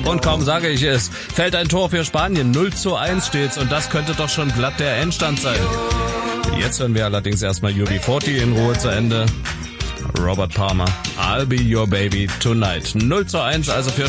Und kaum sage ich es, fällt ein Tor für Spanien. 0:1 steht's und das könnte doch schon glatt der Endstand sein. Jetzt hören wir allerdings erstmal UB40 in Ruhe zu Ende. Robert Palmer, I'll be your baby tonight. 0:1 also für